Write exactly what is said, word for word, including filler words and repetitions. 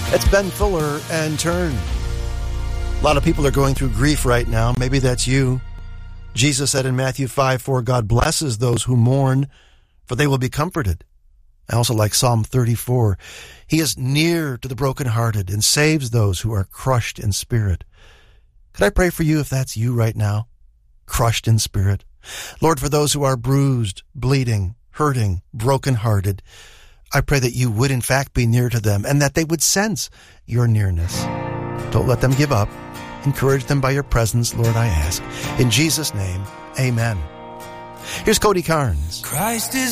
It's Ben Fuller and Turn. A lot of people are going through grief right now. Maybe that's you. Jesus said in Matthew five four, God blesses those who mourn, for they will be comforted. I also like Psalm thirty-four. He is near to the brokenhearted and saves those who are crushed in spirit. Could I pray for you if that's you right now? Crushed in spirit. Lord, for those who are bruised, bleeding, hurting, brokenhearted, I pray that you would in fact be near to them and that they would sense your nearness. Don't let them give up. Encourage them by your presence, Lord, I ask. In Jesus' name, amen. Here's Cody Carnes. Christ is